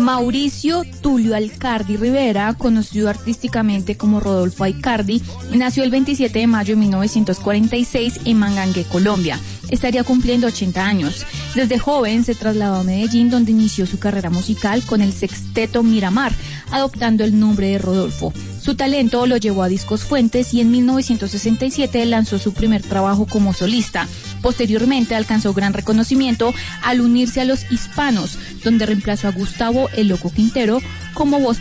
Mauricio Tulio Alcardi Rivera, conocido artísticamente como Rodolfo Aicardi, nació el 27 de mayo de 1946 en Mangangué, Colombia. Estaría cumpliendo 80 años. Desde joven se trasladó a Medellín, donde inició su carrera musical con el sexteto Miramar, adoptando el nombre de Rodolfo. Su talento lo llevó a Discos Fuentes y en 1967 lanzó su primer trabajo como solista. Posteriormente alcanzó gran reconocimiento al unirse a Los Hispanos, donde reemplazó a Gustavo "El Loco" Quintero como voz